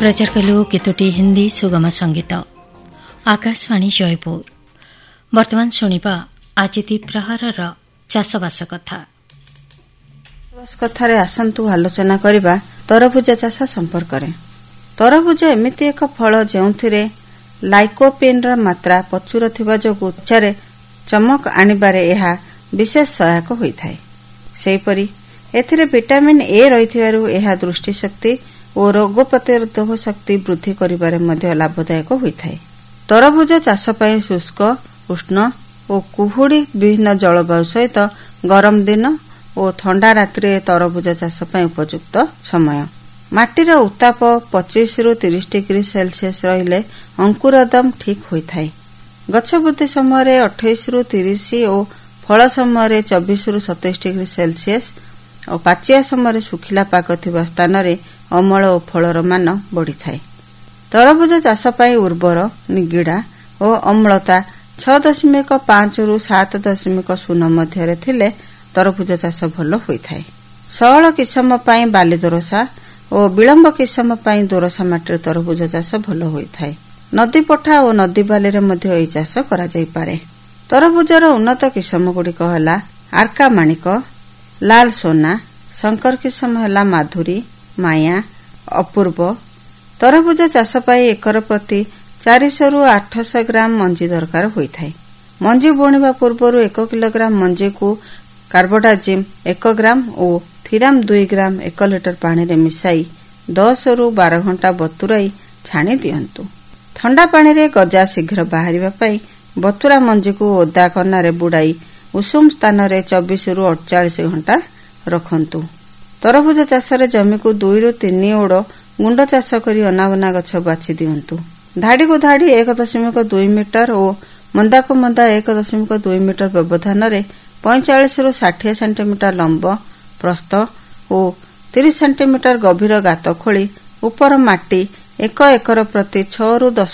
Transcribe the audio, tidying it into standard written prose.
प्रचार कलु केतोटी हिंदी सुगम संगीत आकाशवाणी जयपुर। वर्तमान शुणिबा आजिति प्रहरर चाषबास कथा। कथारे आसंतु आलोचना करिबा तरबुज चाष संपर्क रे। तरबुज एमिति एक फल जेउथिरे लाइकोपेन रा मात्रा प्रचुर थिबा जोगु उच्चारे चमक आनिबारे एहा विशेष सहायक होइथाय। सेहिपरि एथिरे विटामिन ए रहिथिबारु एहा दृष्टि शक्ति और रोग प्रतिरोधक शक्ति वृद्धि करिबारे मध्य लाभदायक होइथाय। तरबुज चाष पई शुष्क उष्ण और कुहुड़ी विभिन्न जलवायु सहित गरम दिन और ठंडा रात्रि तरबुज चाष पई उपयुक्त समय। माटीर उत्ताप 25 रु 30 डिग्री सेल्सियस रहिले अंकुरदम ठीक होइथाय। गछ वृद्धि समय 28 रु 30 और फल समय 24 रु 27 डिग्री सेल्सियस और पाचिया समय सुखिला पाग थिबा स्थान रे अमल और फलर मान बढ़ी थाए। तरबुज चाष पई उर्वर निगिड़ा और अम्लता 6.5 रु 7.0 मध्य थिले तरबुज चाष भल होइथाय। सहल किसम पई बाली दोरसा और विलंब किसम पई दोरसा माटी तरबुज चाष भल होइथाय। नदी पठा और नदी बाली रे मध्य एई चाष करा जाई पारे। तरबुजर उन्नत किसम गुड़िक हला आर्का माणिक, लाल सोना, शंकर किसम हला माधुरी, माया, अपूर्व। तरबुज चाष पई एकर प्रति 400 रु 800 ग्राम मंजी दरकार होइथाय। मंजी बुणिबा पूर्वरु 1 किलोग्राम मंजी को कार्बोडाजिम 1 ग्राम और थिराम 2 ग्राम 1 लिटर पानी रे मिसाई 10 रु 12 घंटा बतुराई छाणी दियंतु। ठंडा पानी रे गजा शीघ्र बाहरिबा पई बतुरा मंजी को ओदा कना रे बुडाई उषुम स्थान रे 24 रु 48 घंटा रखंतु। तरबुज चाष रे जमी को 2 रु 3 ओड़ गुंड चाष करी अनाबना गछ बाछि दियंतु। धाड़ी को धाड़ी 1.2 मीटर और मंदा को मंदा 1.2 मीटर व्यवधान रे 45 रु 60 सेंटीमीटर लंब प्रस्थ और 30 सेंटीमीटर गभीर गात खोली ऊपर माटी 1 एकर प्रति 6 रु 10